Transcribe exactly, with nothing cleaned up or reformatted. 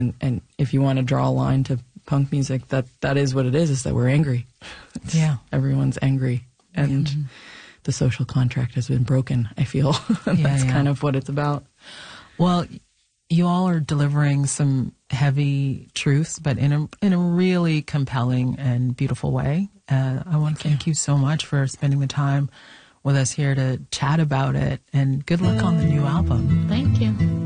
And, and if you want to draw a line to punk music, that, that is what it is, is that we're angry. It's, yeah. Everyone's angry. And mm-hmm. the social contract has been broken, I feel. That's yeah, yeah. kind of what it's about. Well, you all are delivering some heavy truths, but in a in a really compelling and beautiful way. Uh, I want to thank you. you so much for spending the time with us here to chat about it, and good luck on the new album. Thank you.